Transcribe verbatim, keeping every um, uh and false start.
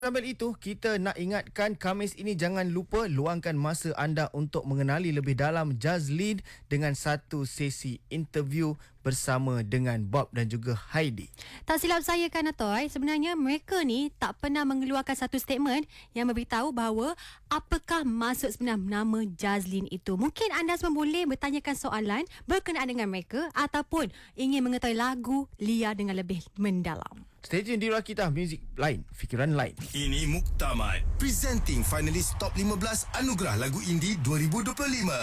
Sambil itu, kita nak ingatkan Khamis ini jangan lupa luangkan masa anda untuk mengenali lebih dalam Jazlyn dengan satu sesi interview bersama dengan Bob dan juga Heidi. Tak silap saya kan Atoy, sebenarnya mereka ni tak pernah mengeluarkan satu statement yang memberitahu bahawa apakah maksud sebenar nama Jazlyn itu. Mungkin anda semua boleh bertanyakan soalan berkenaan dengan mereka ataupun ingin mengetahui lagu Lia dengan lebih mendalam. Stay tune di Rakita Music lain, fikiran lain. Ini Muktamad, presenting finalis top lima belas Anugerah Lagu Indie dua ribu dua puluh lima.